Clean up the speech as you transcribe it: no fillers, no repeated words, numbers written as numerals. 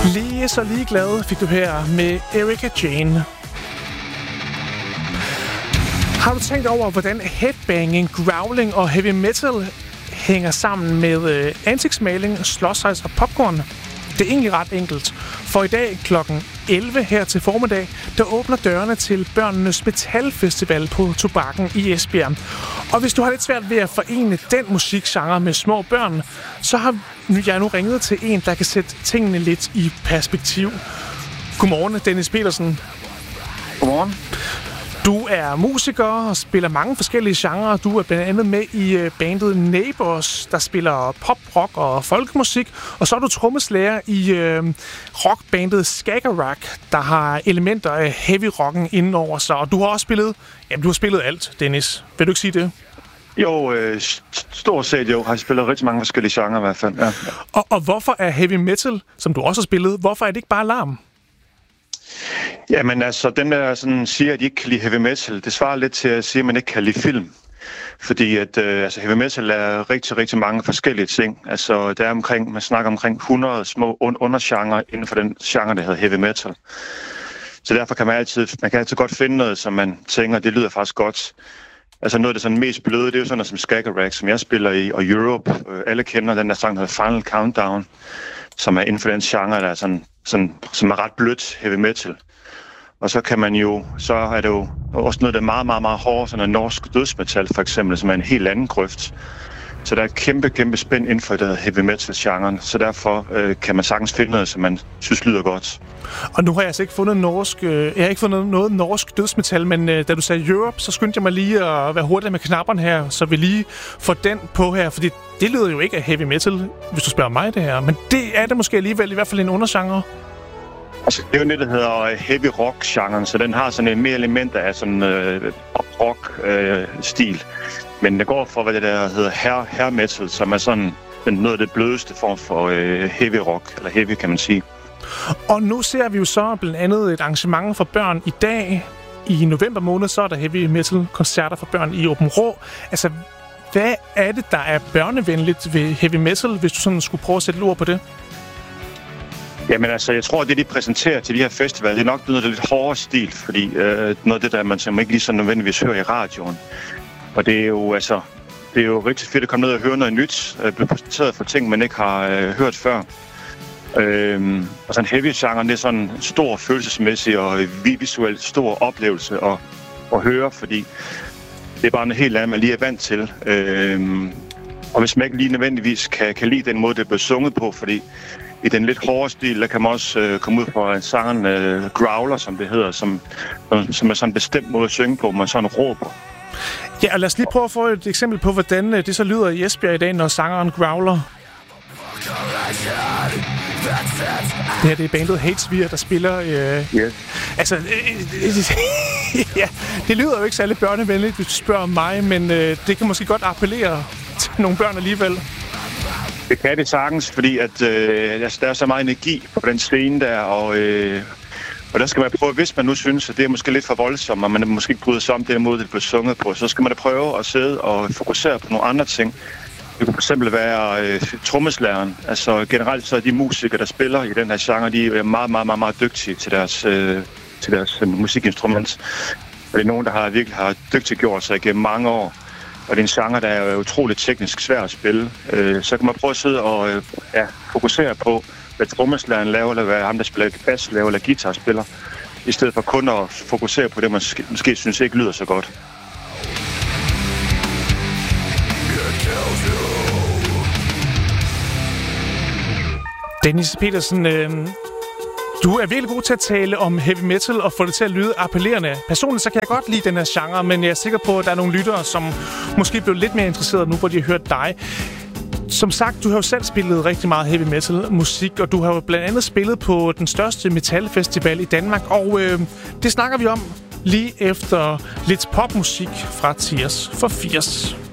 Lige så ligeglad fik du her med Erika Jane. Har du tænkt over, hvordan headbanging, growling og heavy metal hænger sammen med ansigtsmaling, slåsejs og popcorn? Det er egentlig ret enkelt, for i dag kl. 11 her til formiddag, der åbner dørene til Børnenes Metalfestival på Tobakken i Esbjerg. Og hvis du har lidt svært ved at forene den musikgenre med små børn, så har jeg nu ringet til en, der kan sætte tingene lidt i perspektiv. Godmorgen, Dennis Petersen. Godmorgen. Du er musiker og spiller mange forskellige genrer. Du er blandt andet med i bandet Neighbours, der spiller pop, rock og folkemusik. Og så er du trommeslager i rockbandet Skagerrak, der har elementer af heavy rocken indenover sig. Og du har også spillet alt, Dennis. Vil du ikke sige det? Jo, stort set jo. Har jeg spillet rigtig mange forskellige genrer i hvert fald. Ja. Og hvorfor er heavy metal, som du også har spillet, hvorfor er det ikke bare larm? Jamen altså, dem der sådan siger, at de ikke kan lide heavy metal, det svarer lidt til at sige, at man ikke kan lide film. Fordi at heavy metal er rigtig, rigtig mange forskellige ting. Altså, der er man snakker omkring 100 små undergenre inden for den genre, der hedder heavy metal. Så derfor kan man altid godt finde noget, som man tænker, det lyder faktisk godt. Altså noget af det sådan mest bløde, det er jo sådan noget som Skagerrak, som jeg spiller i, og Europe. Alle kender den der sang, der hedder Final Countdown, som er inden for den genre, der er sådan, som er ret blødt heavy metal. Og så er det jo også noget, der er meget, meget, meget hårdt, sådan en norsk dødsmetal for eksempel, som er en helt anden grøft. Så der er et kæmpe, kæmpe spænd inden for det heavy metal-genren, så derfor kan man sagtens finde noget, som man synes lyder godt. Og nu har jeg altså ikke fundet noget norsk dødsmetal, men da du sagde Europe, så skyndte jeg mig lige at være hurtig med knapperne her, så vi lige får den på her, fordi det lyder jo ikke af heavy metal, hvis du spørger mig det her, men det er det måske alligevel i hvert fald en undergenre. Altså, det er jo det, der hedder heavy rock-genren, så den har sådan en mere elementer af sådan rock-stil. Men det går for, hvad det der hedder hair metal, som er sådan noget af det blødeste form for heavy rock, eller heavy, kan man sige. Og nu ser vi jo så blandt andet et arrangement for børn i dag. I november måned, så er der heavy metal-koncerter for børn i Åben Rå. Altså, hvad er det, der er børnevenligt ved heavy metal, hvis du sådan skulle prøve at sætte ord på det? Jamen altså, jeg tror, at det, de præsenterer til de her festivaler, det er nok noget af det lidt hårdere stil, fordi noget af det, der man simpelthen ikke lige så nødvendigvis hører i radioen. Og det er jo rigtig fedt at komme ned og høre noget nyt, blive præsenteret for ting, man ikke har hørt før. Og sådan heavy-genre, det er sådan en stor følelsesmæssig og visuelt stor oplevelse at høre, fordi det er bare noget helt andet, man lige er vant til. Og hvis man ikke lige nødvendigvis kan lide den måde, det bliver sunget på, fordi i den lidt hårde stil, der kan man også komme ud fra sangen growler, som det hedder, som er sådan en bestemt måde at synge på, man sådan råber. Ja, og lad os lige prøve at få et eksempel på, hvordan det så lyder i Esbjerg i dag, når sangeren growler. Det her, det er bandet Hatesphere, der spiller... Yes. Altså, ja, det lyder jo ikke særlig børnevenligt, hvis du spørger mig, men det kan måske godt appellere til nogle børn alligevel. Det kan det sagtens, fordi at, der er så meget energi på den scene der, og der skal man prøve, hvis man nu synes, at det er måske lidt for voldsomt, og man måske ikke bryder sig om det måde, det bliver sunget på, så skal man da prøve at sidde og fokusere på nogle andre ting. Det kunne fx være trommeslageren. Altså generelt så er de musikere, der spiller i den her genre, de er meget, meget, meget, meget dygtige til deres musikinstrument. Og det er nogen, der virkelig har dygtiggjort sig igennem mange år. Og det er en genre, der er utroligt teknisk svær at spille. Så kan man prøve at sidde og fokusere på, hvad trommeslageren laver, eller hvad ham, der spiller bas laver, eller guitar spiller, i stedet for kun at fokusere på det, man måske synes ikke lyder så godt. Dennis Petersen, du er virkelig god til at tale om heavy metal og få det til at lyde appellerende. Personligt så kan jeg godt lide den her genre, men jeg er sikker på, at der er nogle lyttere, som måske bliver lidt mere interesserede nu, hvor de har hørt dig. Som sagt, du har jo selv spillet rigtig meget heavy metal musik, og du har jo blandt andet spillet på den største metalfestival i Danmark, og det snakker vi om lige efter lidt popmusik fra Tears for Fears.